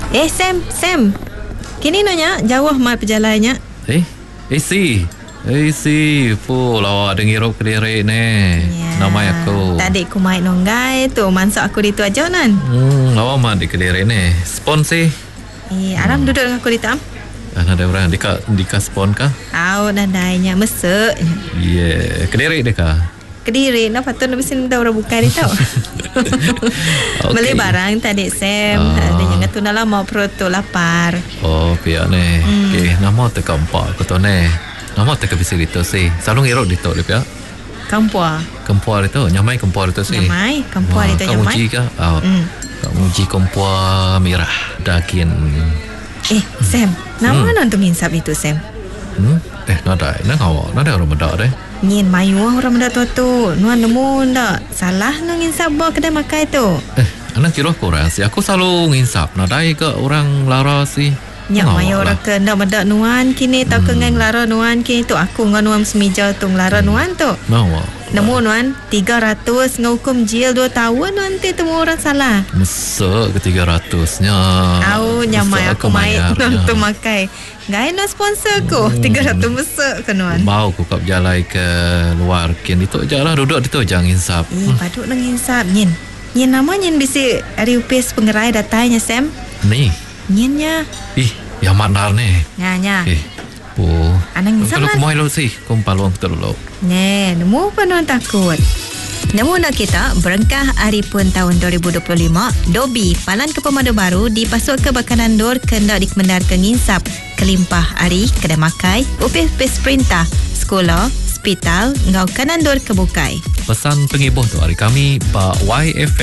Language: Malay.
Sam. Kini nanya jauh mal perjalannya. Si lawa dengirup Kediri ni. Nama aku. Tadi aku main nonggai tu, mansuk aku di tu aja nan. Lawa mah di Kediri ni. Spon sih. Aram duduk dengan aku di tam. Ada orang di spon kah? Nadainya mesek. Kediri deh kah? Kediri, nak patut nak besin dah orang buka dia tahu. Beli barang tadi Sam. Ada yang tu nak lama perut tu lapar. Pihak ni. Nama tu kampak aku tu ni. Nama tak bisa itu sih. Selalu ngerok itu dia pihak. Kempua itu, nyamai kempua itu sih. Nyamai, kempua itu nyamai. Kamu uji kah? Kamu uji kempua merah daging. Sam, nama non tu nginsap itu Sam. Nada orang mendak deh. Nyin mayu orang mendak tu. Nuan nemu ndak salah nang nginsap bawa kedai makan itu. Anak kira kurang sih. Aku selalu nginsap. Nadai ke orang lara sih. Nyak maya orang ke ndak mendak nuan kini tak ke ngang lara nuan kini tu aku ngan nuan semija tu lara nuan tu. Nemu nuan 300 ngukum jil 2 tahun nuan tu temu orang salah. Mesek ke 300-nya. Nyamai aku main tu makai. Gai no sponsor ku 300 mesek ke nuan. Mau ku kap jalai ke luar kini tu jalah duduk di tu jangan insap. Paduk nang insap nyin. Nyin nama nyin bisi ari upis pengerai datanya Sam. Ni. Nyinya. Yang manar ni. Nya. Anang insap lah. Kalau kumai lo sih, kumpaluang betul lo. Nemu penuan takut. Nemu nak kita berengkah hari pun tahun 2025, Dobi Palan ke Pemadu Baru dipasuk ke bakanan dor kendak dikemendar ke nginsap kelimpah hari kedai makai, upis perintah, sekolah, hospital, ngau kanan dor kebukai. Pesan pengibuh tu hari kami, Pak YF